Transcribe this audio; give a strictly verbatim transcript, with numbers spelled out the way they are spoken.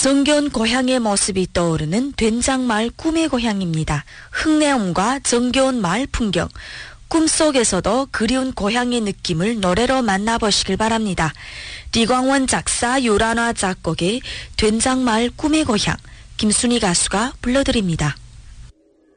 정겨운 고향의 모습이 떠오르는 된장마을 꿈의 고향입니다. 흙내음과 정겨운 마을 풍경, 꿈속에서도 그리운 고향의 느낌을 노래로 만나보시길 바랍니다. 리광원 작사 요란화 작곡의 된장마을 꿈의 고향, 김순희 가수가 불러드립니다.